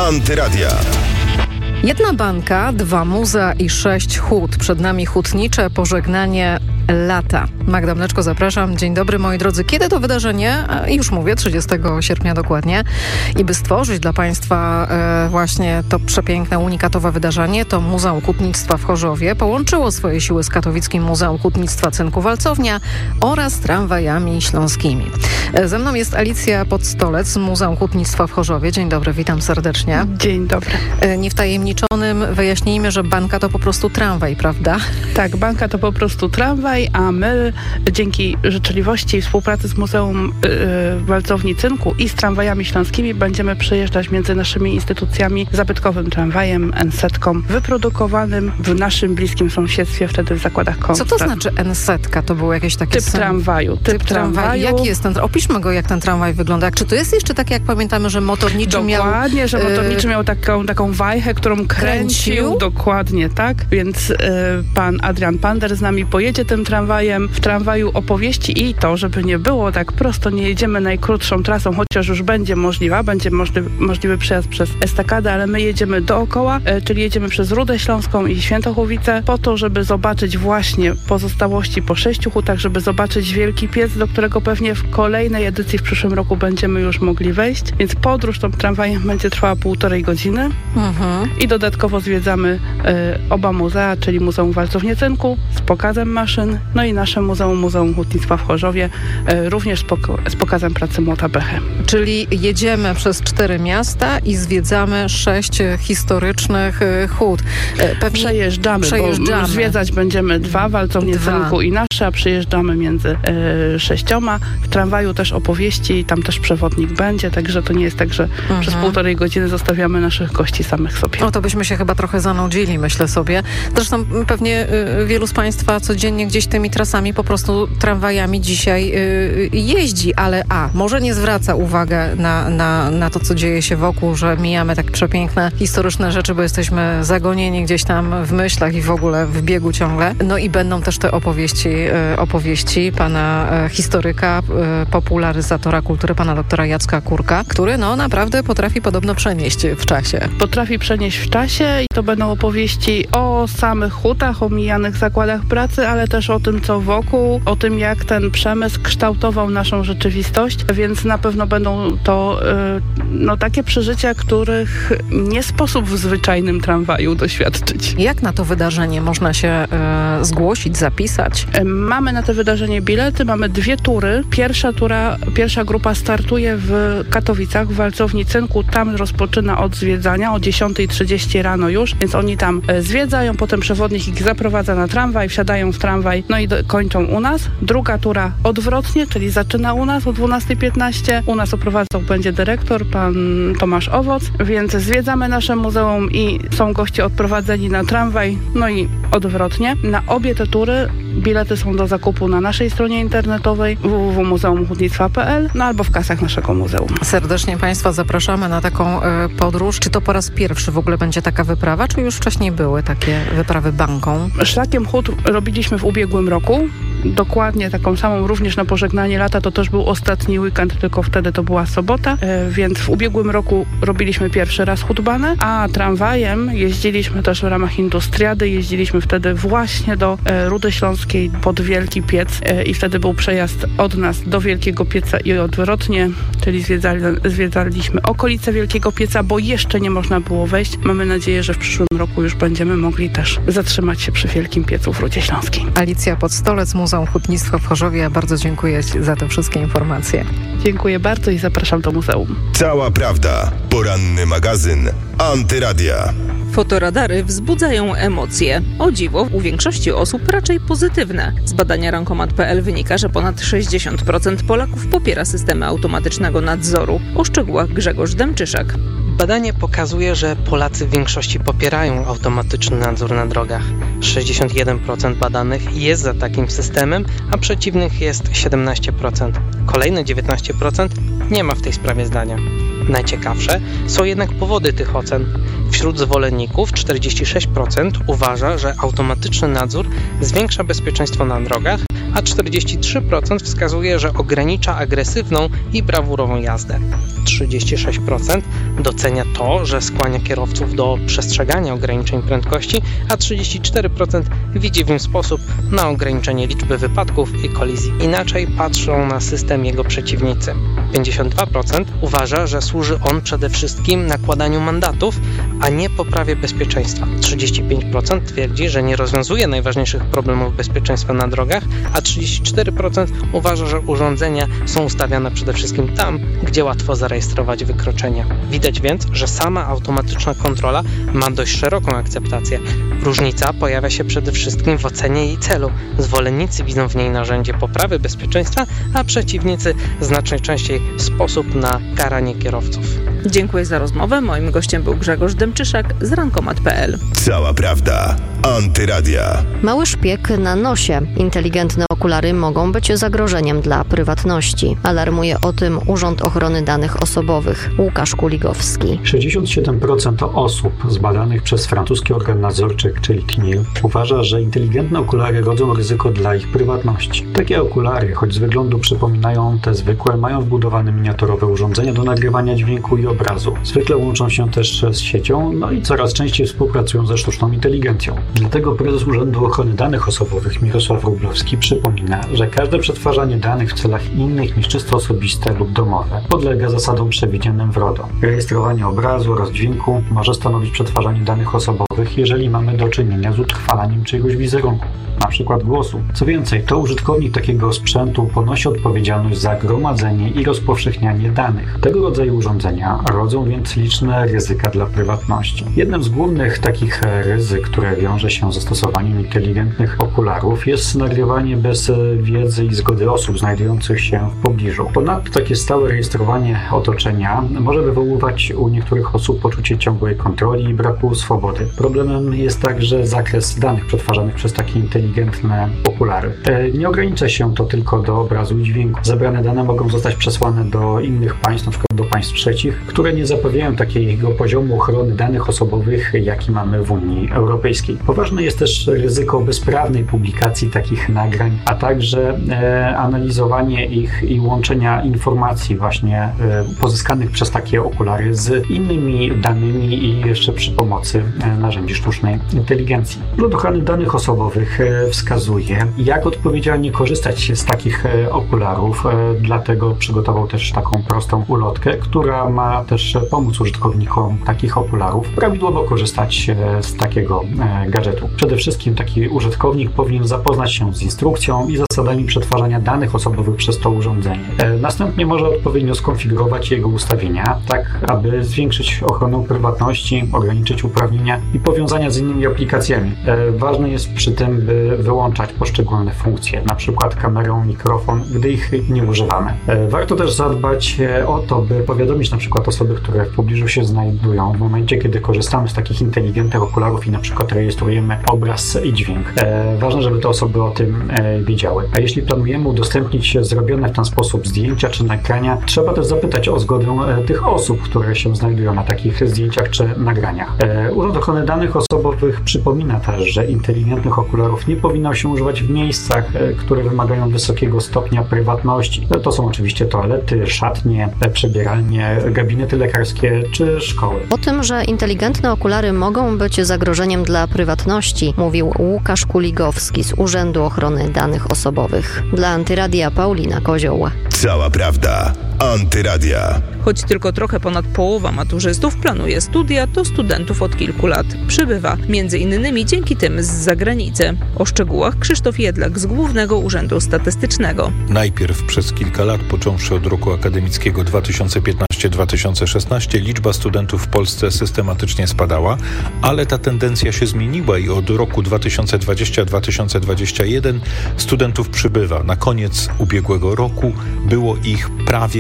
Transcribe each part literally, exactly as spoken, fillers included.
Antyradia. Jedna banka, dwa muzea i sześć hut. Przed nami hutnicze pożegnanie lata. Magda Mleczko, zapraszam. Dzień dobry, moi drodzy. Kiedy to wydarzenie? Już mówię, trzydziestego sierpnia dokładnie. I by stworzyć dla Państwa e, właśnie to przepiękne, unikatowe wydarzenie, to Muzeum Hutnictwa w Chorzowie połączyło swoje siły z katowickim Muzeum Hutnictwa Cynku-Walcownia oraz tramwajami śląskimi. E, ze mną jest Alicja Podstolec z Muzeum Hutnictwa w Chorzowie. Dzień dobry, witam serdecznie. Dzień dobry. E, niewtajemniczonym wyjaśnijmy, że banka to po prostu tramwaj, prawda? Tak, banka to po prostu tramwaj, a my dzięki życzliwości i współpracy z Muzeum yy, Walcowni Cynku i z tramwajami śląskimi będziemy przejeżdżać między naszymi instytucjami zabytkowym tramwajem, ensetką, wyprodukowanym w naszym bliskim sąsiedztwie, wtedy w zakładach Konstant. Co to znaczy ensetka? To było jakieś takie... Typ sen... tramwaju. Typ, typ tramwaju. tramwaju. Jaki jest ten... Opiszmy go, jak ten tramwaj wygląda. Czy to jest jeszcze tak, jak pamiętamy, że motorniczy Dokładnie, miał... Dokładnie, że motorniczy yy... miał taką, taką wajchę, którą kręcił. kręcił. Dokładnie, tak. Więc yy, pan Adrian Pander z nami pojedzie tym tramwajem. W tramwaju opowieści i to, żeby nie było tak prosto, nie jedziemy najkrótszą trasą, chociaż już będzie możliwa, będzie możliwy, możliwy przejazd przez estakadę, ale my jedziemy dookoła, e, czyli jedziemy przez Rudę Śląską i Świętochowicę po to, żeby zobaczyć właśnie pozostałości po sześciu hutach, żeby zobaczyć Wielki Piec, do którego pewnie w kolejnej edycji w przyszłym roku będziemy już mogli wejść, więc podróż tą tramwajem będzie trwała półtorej godziny mhm. i dodatkowo zwiedzamy e, oba muzea, czyli Muzeum Walcowni Cynku z pokazem maszyn, no i nasze Muzeum, Muzeum Hutnictwa w Chorzowie, e, również z, pok- z pokazem pracy młota Bechy. Czyli jedziemy przez cztery miasta i zwiedzamy sześć historycznych e, hut. E, pewnie przejeżdżamy, przejeżdżamy, bo zwiedzać będziemy dwa, Walcownię Cynku i nasze, a przejeżdżamy między e, sześcioma. W tramwaju też opowieści, tam też przewodnik będzie, także to nie jest tak, że mhm. przez półtorej godziny zostawiamy naszych gości samych sobie. O, to byśmy się chyba trochę zanudzili, myślę sobie. Zresztą pewnie y, wielu z Państwa codziennie gdzieś tymi trasami po prostu tramwajami dzisiaj y, jeździ, ale a, może nie zwraca uwagi na, na, na to, co dzieje się wokół, że mijamy tak przepiękne, historyczne rzeczy, bo jesteśmy zagonieni gdzieś tam w myślach i w ogóle w biegu ciągle. No i będą też te opowieści, y, opowieści pana y, historyka, y, popularyzatora kultury, pana doktora Jacka Kurka, który no naprawdę potrafi podobno przenieść w czasie. Potrafi przenieść w czasie i to będą opowieści o samych hutach, o mijanych zakładach pracy, ale też o tym, co wokół, o tym, jak ten przemysł kształtował naszą rzeczywistość, więc na pewno będą to y, no, takie przeżycia, których nie sposób w zwyczajnym tramwaju doświadczyć. Jak na to wydarzenie można się y, zgłosić, zapisać? Mamy na to wydarzenie bilety, mamy dwie tury. Pierwsza tura, pierwsza grupa startuje w Katowicach, w Walcowni Cynku. Tam rozpoczyna od zwiedzania o dziesiąta trzydzieści rano już, więc oni tam zwiedzają, potem przewodnik ich zaprowadza na tramwaj, wsiadają w tramwaj, no i do, kończą u nas. Druga tura odwrotnie, czyli zaczyna u nas o dwunasta piętnaście. U nas oprowadzał będzie dyrektor, pan Tomasz Owoc, więc zwiedzamy nasze muzeum i są goście odprowadzeni na tramwaj, no i odwrotnie. Na obie te tury bilety są do zakupu na naszej stronie internetowej w w w kropka muzeum hutnictwa kropka p l, no albo w kasach naszego muzeum. Serdecznie Państwa zapraszamy na taką y, podróż. Czy to po raz pierwszy w ogóle będzie taka wyprawa, czy już wcześniej były takie wyprawy banką? Szlakiem hut robiliśmy w ubiegłym roku. Dokładnie taką samą, również na pożegnanie lata, to też był ostatni weekend, tylko wtedy to była sobota, e, więc w ubiegłym roku robiliśmy pierwszy raz hutbanę, a tramwajem jeździliśmy też w ramach Industriady, jeździliśmy wtedy właśnie do e, Rudy Śląskiej pod Wielki Piec e, i wtedy był przejazd od nas do Wielkiego Pieca i odwrotnie, czyli zwiedzali, zwiedzaliśmy okolice Wielkiego Pieca, bo jeszcze nie można było wejść. Mamy nadzieję, że w przyszłym roku już będziemy mogli też zatrzymać się przy Wielkim Piecu w Rudzie Śląskiej. Alicja Podstolec, Muzeum Hutnictwa w Chorzowie. Ja bardzo dziękuję Ci za te wszystkie informacje. Dziękuję bardzo i zapraszam do muzeum. Cała prawda. Poranny magazyn Antyradia. Fotoradary wzbudzają emocje. O dziwo, u większości osób raczej pozytywne. Z badania rankomat kropka p l wynika, że ponad sześćdziesiąt procent Polaków popiera systemy automatycznego nadzoru. O szczegółach Grzegorz Demczyszak. Badanie pokazuje, że Polacy w większości popierają automatyczny nadzór na drogach. sześćdziesiąt jeden procent badanych jest za takim systemem, a przeciwnych jest siedemnaście procent. Kolejne dziewiętnaście procent nie ma w tej sprawie zdania. Najciekawsze są jednak powody tych ocen. Wśród zwolenników czterdzieści sześć procent uważa, że automatyczny nadzór zwiększa bezpieczeństwo na drogach, a czterdzieści trzy procent wskazuje, że ogranicza agresywną i brawurową jazdę. trzydzieści sześć procent docenia to, że skłania kierowców do przestrzegania ograniczeń prędkości, a trzydzieści cztery procent widzi w nim sposób na ograniczenie liczby wypadków i kolizji. Inaczej patrzą na system jego przeciwnicy. pięćdziesiąt dwa procent uważa, że służy on przede wszystkim nakładaniu mandatów, a nie poprawie bezpieczeństwa. trzydzieści pięć procent twierdzi, że nie rozwiązuje najważniejszych problemów bezpieczeństwa na drogach, a trzydzieści cztery procent uważa, że urządzenia są ustawiane przede wszystkim tam, gdzie łatwo zarejestrować wykroczenia. Widać więc, że sama automatyczna kontrola ma dość szeroką akceptację. Różnica pojawia się przede wszystkim w ocenie jej celu. Zwolennicy widzą w niej narzędzie poprawy bezpieczeństwa, a przeciwnicy znacznie częściej sposób na karanie kierowców. Dziękuję za rozmowę. Moim gościem był Grzegorz Dęczyszak z rankomat kropka p l. Cała prawda. Antyradia. Mały szpieg na nosie. Inteligentne okulary mogą być zagrożeniem dla prywatności. Alarmuje o tym Urząd Ochrony Danych Osobowych. Łukasz Kuligowski. sześćdziesiąt siedem procent osób zbadanych przez francuski organ nadzorczy, czyli C N I L, uważa, że inteligentne okulary rodzą ryzyko dla ich prywatności. Takie okulary, choć z wyglądu przypominają te zwykłe, mają wbudowane miniaturowe urządzenia do nagrywania dźwięku i obrazu. Zwykle łączą się też z siecią, no i coraz częściej współpracują ze sztuczną inteligencją. Dlatego prezes Urzędu Ochrony Danych Osobowych Mirosław Wróblewski przypomina, że każde przetwarzanie danych w celach innych niż czysto osobiste lub domowe podlega zasadom przewidzianym w RODO. Rejestrowanie obrazu oraz dźwięku może stanowić przetwarzanie danych osobowych, jeżeli mamy do czynienia z utrwalaniem czyjegoś wizerunku, na przykład głosu. Co więcej, to użytkownik takiego sprzętu ponosi odpowiedzialność za gromadzenie i rozpowszechnianie danych. Tego rodzaju urządzenia rodzą więc liczne ryzyka dla prywatności. Jednym z głównych takich ryzyk, które wiąże się ze stosowaniem inteligentnych okularów, jest nagrywanie bez wiedzy i zgody osób znajdujących się w pobliżu. Ponadto takie stałe rejestrowanie otoczenia może wywoływać u niektórych osób poczucie ciągłej kontroli i braku swobody. Problemem jest także zakres danych przetwarzanych przez takie inteligentne okulary. Nie ogranicza się to tylko do obrazu i dźwięku. Zebrane dane mogą zostać przesłane do innych państw, np. do państw trzecich, które nie zapewniają takiego poziomu ochrony danych osobowych, jaki mamy w Unii Europejskiej. Poważne jest też ryzyko bezprawnej publikacji takich nagrań, a także e, analizowanie ich i łączenia informacji właśnie e, pozyskanych przez takie okulary z innymi danymi i jeszcze przy pomocy e, narzędzi sztucznej inteligencji. Urząd Ochrony Danych Osobowych e, wskazuje, jak odpowiedzialnie korzystać z takich e, okularów, e, dlatego przygotował też taką prostą ulotkę, która ma też pomóc użytkownikom takich okularów prawidłowo korzystać e, z takiego e, gadżetu. Przede wszystkim taki użytkownik powinien zapoznać się z instrukcją i zasadami przetwarzania danych osobowych przez to urządzenie. E, następnie może odpowiednio skonfigurować jego ustawienia, tak aby zwiększyć ochronę prywatności, ograniczyć uprawnienia i powiązania z innymi aplikacjami. E, ważne jest przy tym, by wyłączać poszczególne funkcje, na przykład kamerę, mikrofon, gdy ich nie używamy. E, warto też zadbać o to, by powiadomić na przykład osoby, które w pobliżu się znajdują w momencie, kiedy korzystamy z takich inteligentnych okularów i na przykład rejestrujemy obraz i dźwięk. E, ważne, żeby te osoby o tym e, wiedziały. A jeśli planujemy udostępnić zrobione w ten sposób zdjęcia czy nagrania, trzeba też zapytać o zgodę e, tych osób, które się znajdują na takich zdjęciach czy nagraniach. E, Urząd Ochrony Danych Osobowych przypomina też, że inteligentnych okularów nie powinno się używać w miejscach, e, które wymagają wysokiego stopnia prywatności. E, to są oczywiście toalety, szatnie, e, przebieralnie, gabinety lekarskie czy szkoły. O tym, że inteligentne okulary mogą być zagrożeniem dla prywatności, mówił Łukasz Kuligowski z Urzędu Ochrony Danych Osobowych. Dla Antyradia Paulina Kozioł. Cała prawda. Antyradia. Choć tylko trochę ponad połowa maturzystów planuje studia, to studentów od kilku lat przybywa. Między innymi dzięki tym z zagranicy. O szczegółach Krzysztof Jedlak z Głównego Urzędu Statystycznego. Najpierw przez kilka lat, począwszy od roku akademickiego dwa tysiące piętnaście dwa tysiące szesnaście, liczba studentów w Polsce systematycznie spadała, ale ta tendencja się zmieniła i od roku dwa tysiące dwudziestego dwa tysiące dwudziestego pierwszego studentów przybywa. Na koniec ubiegłego roku było ich prawie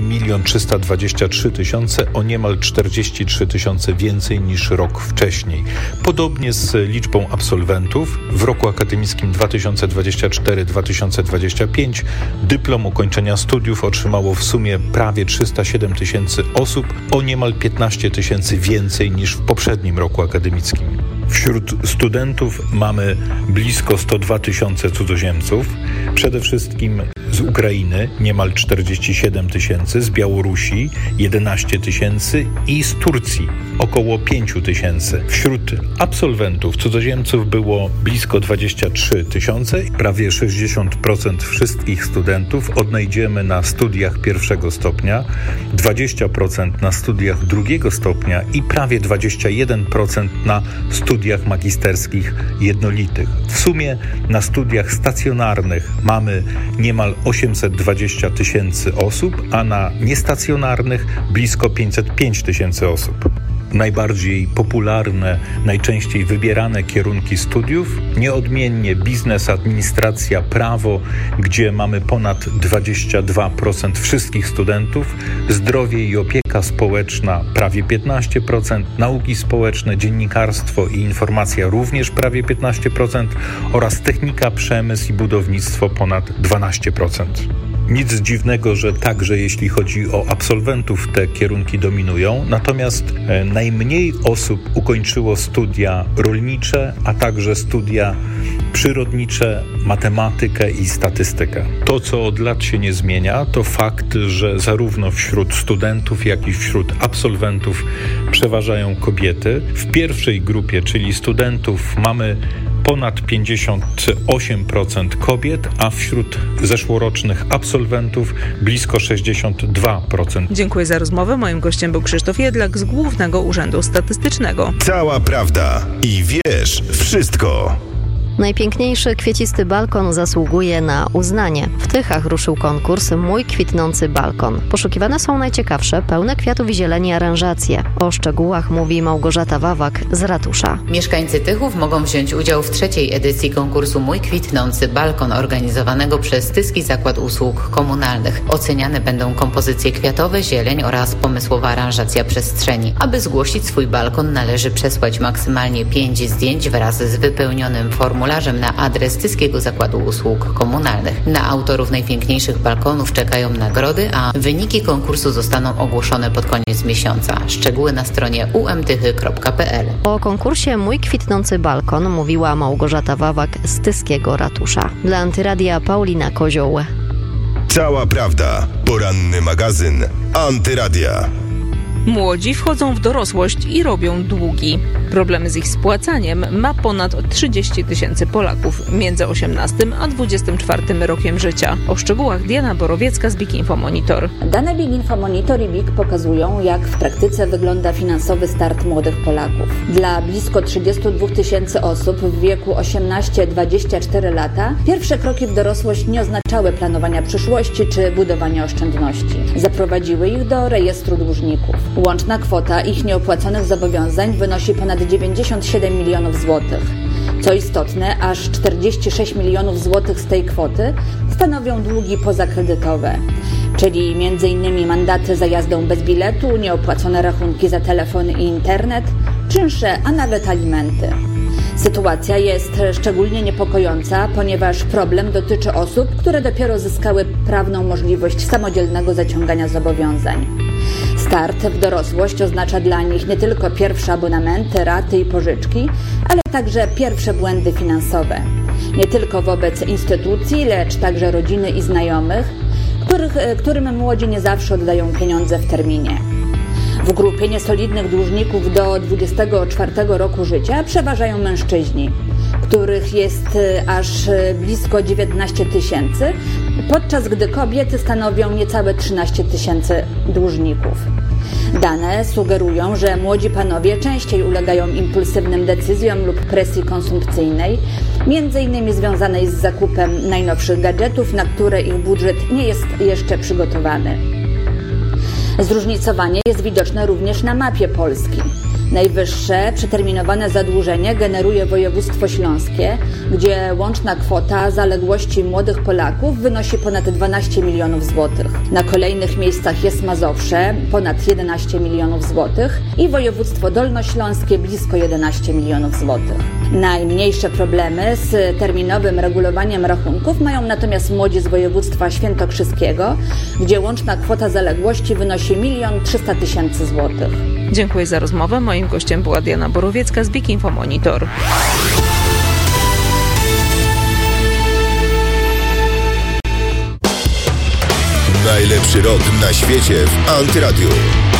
milion trzysta dwadzieścia trzy tysiące, o niemal czterdzieści trzy tysiące więcej niż rok wcześniej. Podobnie z liczbą absolwentów. W roku akademickim dwa tysiące dwudziestym czwartym dwa tysiące dwudziestym piątym dyplom ukończenia studiów otrzymało w sumie prawie trzysta siedem tysięcy osób, o niemal piętnaście tysięcy więcej niż w poprzednim roku akademickim. Wśród studentów mamy blisko sto dwa tysiące cudzoziemców, przede wszystkim z Ukrainy niemal czterdzieści siedem tysięcy, z Białorusi jedenaście tysięcy i z Turcji około pięć tysięcy. Wśród absolwentów cudzoziemców było blisko dwadzieścia trzy tysiące, prawie sześćdziesiąt procent wszystkich studentów odnajdziemy na studiach pierwszego stopnia, dwadzieścia procent na studiach drugiego stopnia i prawie dwadzieścia jeden procent na studiach magisterskich jednolitych. W sumie na studiach stacjonarnych mamy niemal osiemset dwadzieścia tysięcy osób, a na niestacjonarnych blisko pięćset pięć tysięcy osób. Najbardziej popularne, najczęściej wybierane kierunki studiów, nieodmiennie biznes, administracja, prawo, gdzie mamy ponad dwadzieścia dwa procent wszystkich studentów, zdrowie i opieka społeczna prawie piętnaście procent, nauki społeczne, dziennikarstwo i informacja również prawie piętnaście procent oraz technika, przemysł i budownictwo ponad dwanaście procent. Nic dziwnego, że także jeśli chodzi o absolwentów te kierunki dominują, natomiast e, najmniej osób ukończyło studia rolnicze, a także studia przyrodnicze, matematykę i statystykę. To, co od lat się nie zmienia, to fakt, że zarówno wśród studentów, jak i wśród absolwentów przeważają kobiety. W pierwszej grupie, czyli studentów, mamy ponad pięćdziesiąt osiem procent kobiet, a wśród zeszłorocznych absolwentów blisko sześćdziesiąt dwa procent. Dziękuję za rozmowę. Moim gościem był Krzysztof Jedlak z Głównego Urzędu Statystycznego. Cała prawda i wiesz wszystko. Najpiękniejszy kwiecisty balkon zasługuje na uznanie. W Tychach ruszył konkurs Mój kwitnący balkon. Poszukiwane są najciekawsze, pełne kwiatów i zieleni aranżacje. O szczegółach mówi Małgorzata Wawak z ratusza. Mieszkańcy Tychów mogą wziąć udział w trzeciej edycji konkursu Mój kwitnący balkon organizowanego przez Tyski Zakład Usług Komunalnych. Oceniane będą kompozycje kwiatowe, zieleń oraz pomysłowa aranżacja przestrzeni. Aby zgłosić swój balkon, należy przesłać maksymalnie pięć zdjęć wraz z wypełnionym formularzem na adres Tyskiego Zakładu Usług Komunalnych. Na autorów najpiękniejszych balkonów czekają nagrody, a wyniki konkursu zostaną ogłoszone pod koniec miesiąca. Szczegóły na stronie u m tychy kropka p l. O konkursie Mój kwitnący balkon mówiła Małgorzata Wawak z Tyskiego Ratusza. Dla Antyradia Paulina Kozioł. Cała prawda. Poranny magazyn Antyradia. Młodzi wchodzą w dorosłość i robią długi. Problemy z ich spłacaniem ma ponad trzydzieści tysięcy Polaków między osiemnastym a dwudziestym czwartym rokiem życia. O szczegółach Diana Borowiecka z Big Info Monitor. Dane Big Info Monitor i Big pokazują, jak w praktyce wygląda finansowy start młodych Polaków. Dla blisko trzydzieści dwa tysięcy osób w wieku osiemnaście do dwudziestu czterech lat pierwsze kroki w dorosłość nie oznaczały planowania przyszłości czy budowania oszczędności. Zaprowadziły ich do rejestru dłużników. Łączna kwota ich nieopłaconych zobowiązań wynosi ponad dziewięćdziesiąt siedem milionów złotych. Co istotne, aż czterdzieści sześć milionów złotych z tej kwoty stanowią długi pozakredytowe, czyli między innymi mandaty za jazdą bez biletu, nieopłacone rachunki za telefon i internet, czynsze, a nawet alimenty. Sytuacja jest szczególnie niepokojąca, ponieważ problem dotyczy osób, które dopiero zyskały prawną możliwość samodzielnego zaciągania zobowiązań. Start w dorosłość oznacza dla nich nie tylko pierwsze abonamenty, raty i pożyczki, ale także pierwsze błędy finansowe. Nie tylko wobec instytucji, lecz także rodziny i znajomych, których, którym młodzi nie zawsze oddają pieniądze w terminie. W grupie niesolidnych dłużników do dwudziestego czwartego roku życia przeważają mężczyźni, których jest aż blisko dziewiętnaście tysięcy, podczas gdy kobiety stanowią niecałe trzynaście tysięcy dłużników. Dane sugerują, że młodzi panowie częściej ulegają impulsywnym decyzjom lub presji konsumpcyjnej, między innymi związanej z zakupem najnowszych gadżetów, na które ich budżet nie jest jeszcze przygotowany. Zróżnicowanie jest widoczne również na mapie Polski. Najwyższe przeterminowane zadłużenie generuje województwo śląskie, gdzie łączna kwota zaległości młodych Polaków wynosi ponad dwanaście milionów złotych. Na kolejnych miejscach jest Mazowsze, ponad jedenaście milionów złotych i województwo dolnośląskie blisko jedenaście milionów złotych. Najmniejsze problemy z terminowym regulowaniem rachunków mają natomiast młodzi z województwa świętokrzyskiego, gdzie łączna kwota zaległości wynosi milion trzysta tysięcy złotych. Dziękuję za rozmowę. Moim gościem była Diana Borowiecka z Big Info Monitor. Najlepszy rok na świecie w Antyradiu.